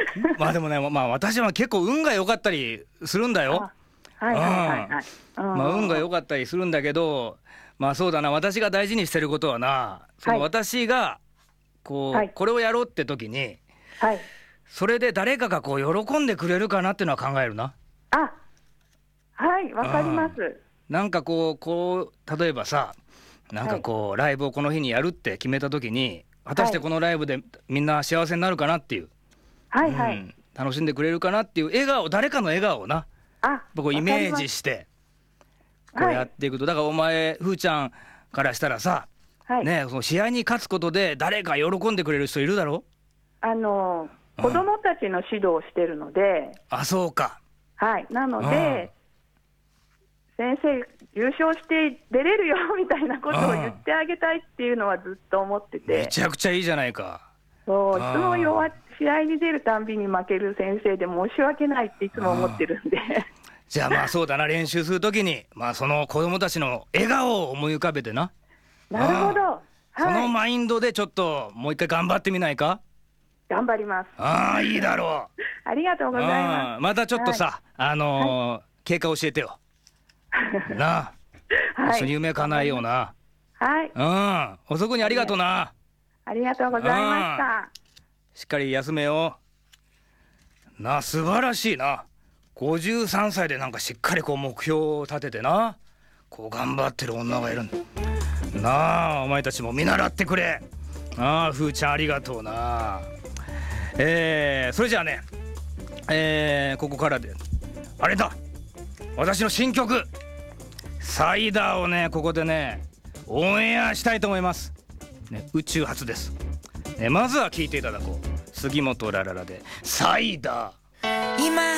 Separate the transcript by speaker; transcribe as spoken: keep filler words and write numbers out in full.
Speaker 1: まあでもね、まあ私は結構運が良かったりするんだよ。
Speaker 2: はいはいはいはい。
Speaker 1: まあ運が良かったりするんだけど、まあそうだな、私が大事にしてることはな、その私がこう、はい、これをやろうって時に、はい、それで誰かがこう喜んでくれるかなっていうのは考えるな。
Speaker 2: あ、はい、わかります。
Speaker 1: なんかこうこう例えばさ、なんかこう、はい、ライブをこの日にやるって決めた時に、果たしてこのライブでみんな幸せになるかなっていう、
Speaker 2: はいはい、
Speaker 1: うん、楽しんでくれるかなっていう笑顔、誰かの笑顔をな、
Speaker 2: あ、
Speaker 1: 僕イメージしてこうやっていくと、だからお前ふーちゃんからしたらさ、はい、ね、その試合に勝つことで誰か喜んでくれる人いるだろ。
Speaker 2: あのー、子供たちの指導をしてるので、うん、
Speaker 1: あ、そうか、
Speaker 2: はい、なので、うん、先生優勝して出れるよみたいなことを言ってあげたいっていうのはずっと思ってて、
Speaker 1: めちゃくちゃいいじゃないか。
Speaker 2: そう、いつも弱試合に出るたんびに負ける先生で申し訳ないっていつも思ってるんで
Speaker 1: じゃあまあそうだな、練習するときに、まあ、その子供たちの笑顔を思い浮かべてな。
Speaker 2: なるほど、はい、
Speaker 1: そのマインドでちょっともう一回頑張ってみないか。
Speaker 2: 頑張ります。
Speaker 1: ああ、いいだろう
Speaker 2: ありがとうございます。
Speaker 1: またちょっとさ、はい、あのーはい、経過教えてよなあ、はい、一緒に夢叶えような。
Speaker 2: はい、
Speaker 1: うん、遅くにありがとうな。
Speaker 2: ありがとうございました。
Speaker 1: しっかり休めよなあ。素晴らしいな。ごじゅうさんさいでなんかしっかりこう目標を立ててな、こう頑張ってる女がいるんだなあ。お前たちも見習ってくれ。ああ、ふーちゃんありがとうな。えー、それじゃあね、えー、ここからであれだ、私の新曲サイダーをね、ここでねオンエアしたいと思います、ね、宇宙初です、ね、まずは聴いていただこう。杉本ラララでサイダー。今